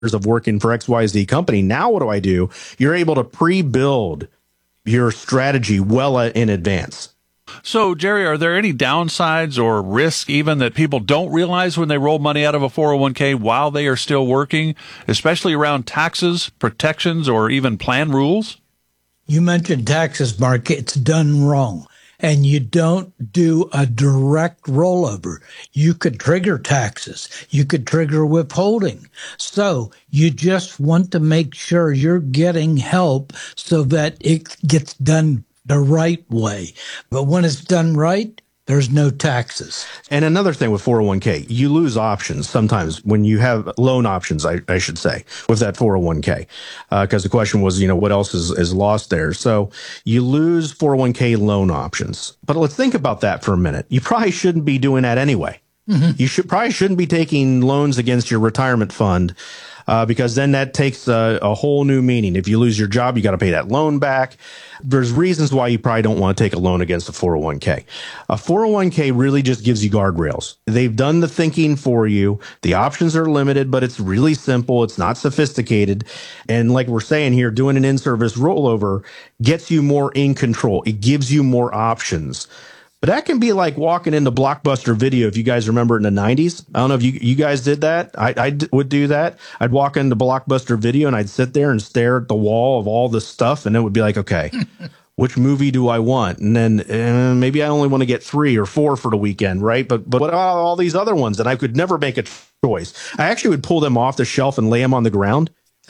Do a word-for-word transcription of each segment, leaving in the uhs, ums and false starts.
of working for X Y Z company. Now what do I do? You're able to pre-build your strategy well in advance. So, Jerry, are there any downsides or risk even that people don't realize when they roll money out of a four oh one k while they are still working, especially around taxes, protections, or even plan rules? You mentioned taxes, Mark. It's done wrong. And you don't do a direct rollover. You could trigger taxes. You could trigger withholding. So you just want to make sure you're getting help so that it gets done the right way. But when it's done right, there's no taxes. And another thing with four oh one k, you lose options sometimes when you have loan options, I, I should say, with that four oh one k. Because uh, the question was, you know, what else is, is lost there? So you lose four oh one k loan options. But let's think about that for a minute. You probably shouldn't be doing that anyway. Mm-hmm. You should probably shouldn't be taking loans against your retirement fund. Uh, because then that takes a, a whole new meaning. If you lose your job, you got to pay that loan back. There's reasons why you probably don't want to take a loan against a four oh one k. A four oh one k really just gives you guardrails. They've done the thinking for you. The options are limited, but it's really simple. It's not sophisticated. And like we're saying here, doing an in-service rollover gets you more in control. It gives you more options. But that can be like walking into Blockbuster Video, if you guys remember in the nineties. I don't know if you, you guys did that. I, I d- would do that. I'd walk into Blockbuster Video and I'd sit there and stare at the wall of all this stuff. And it would be like, okay, which movie do I want? And then uh, maybe I only want to get three or four for the weekend, right? But, but what about all these other ones? And I could never make a choice. I actually would pull them off the shelf and lay them on the ground.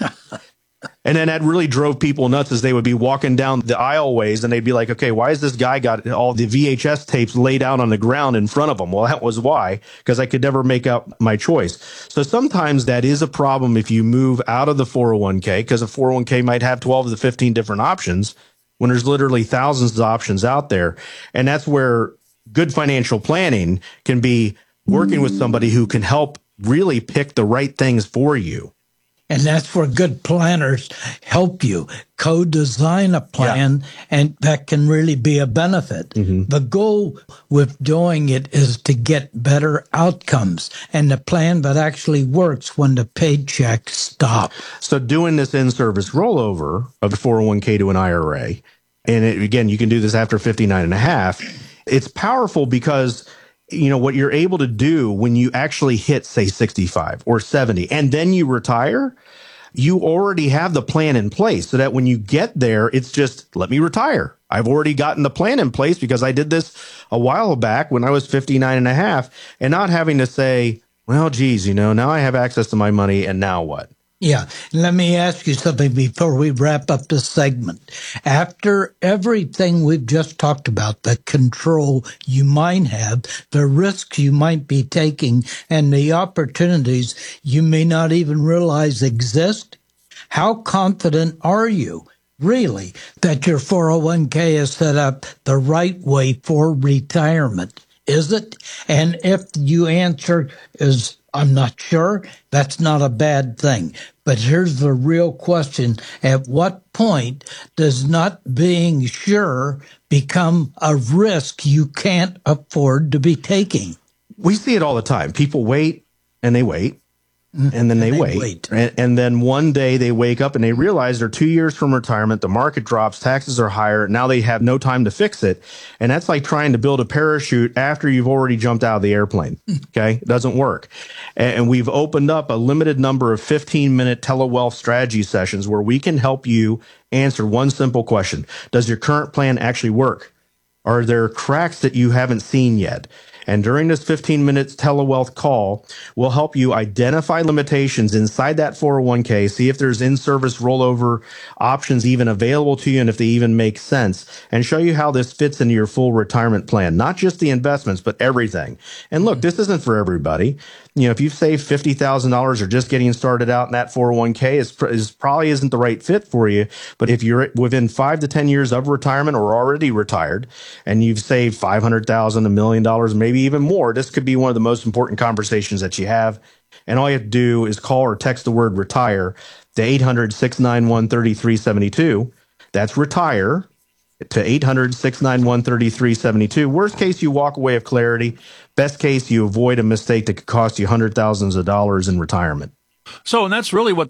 And then that really drove people nuts as they would be walking down the aisleways and they'd be like, okay, why has this guy got all the V H S tapes laid out on the ground in front of him? Well, that was why, because I could never make up my choice. So sometimes that is a problem if you move out of the four oh one k, because a four oh one k might have twelve to fifteen different options when there's literally thousands of options out there. And that's where good financial planning can be working with somebody who can help really pick the right things for you. And that's where good planners help you co-design a plan, yeah. And that can really be a benefit. Mm-hmm. The goal with doing it is to get better outcomes and the plan that actually works when the paychecks stop. So doing this in-service rollover of the four oh one k to an I R A, and it, again, you can do this after fifty-nine and a half, it's powerful because you know, what you're able to do when you actually hit, say, sixty-five or seventy, and then you retire, you already have the plan in place so that when you get there, it's just, let me retire. I've already gotten the plan in place because I did this a while back when I was fifty-nine and a half, and not having to say, well, geez, you know, now I have access to my money, and now what? Yeah. Let me ask you something before we wrap up this segment. After everything we've just talked about, the control you might have, the risks you might be taking, and the opportunities you may not even realize exist, how confident are you, really, that your four oh one k is set up the right way for retirement? Is it? And if you answer is, I'm not sure, that's not a bad thing. But here's the real question. At what point does not being sure become a risk you can't afford to be taking? We see it all the time. People wait and they wait. And then they, and they wait. wait. And, and then one day they wake up and they realize they're two years from retirement. The market drops. Taxes are higher. Now they have no time to fix it. And that's like trying to build a parachute after you've already jumped out of the airplane. Okay. It doesn't work. And, and we've opened up a limited number of fifteen minute telewealth strategy sessions where we can help you answer one simple question. Does your current plan actually work? Are there cracks that you haven't seen yet? And during this fifteen minutes telewealth call, we'll help you identify limitations inside that four oh one k, see if there's in-service rollover options even available to you and if they even make sense, and show you how this fits into your full retirement plan, not just the investments, but everything. And look, this isn't for everybody. You know, if you've saved fifty thousand dollars or just getting started out in that four oh one k, is, is probably isn't the right fit for you. But if you're within five to ten years of retirement or already retired and you've saved five hundred thousand dollars, a million dollars, maybe even more, this could be one of the most important conversations that you have. And all you have to do is call or text the word retire to eight hundred, six nine one, three three seven two. That's retire to eight hundred, six nine one, three three seven two. Worst case, you walk away of clarity. Best case, you avoid a mistake that could cost you hundred thousands of dollars in retirement. So, and that's really what